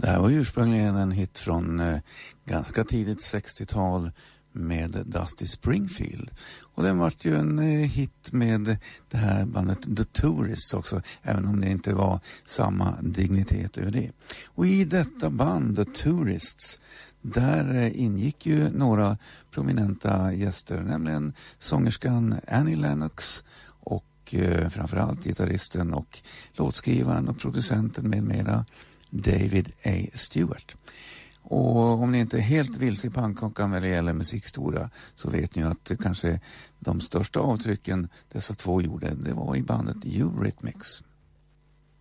Det här var ursprungligen en hit från ganska tidigt 60-tal med Dusty Springfield. Och den var ju en hit med det här bandet The Tourists också, även om det inte var samma dignitet över det. Och i detta band, The Tourists, där ingick ju några prominenta gäster, nämligen sångerskan Annie Lennox och framförallt gitarristen och låtskrivaren och producenten med mera David A. Stewart. Och om ni inte är helt vilse i pannkakan när det gäller musikhistoria så vet ni att kanske de största avtrycken dessa två gjorde, det var i bandet Eurythmics.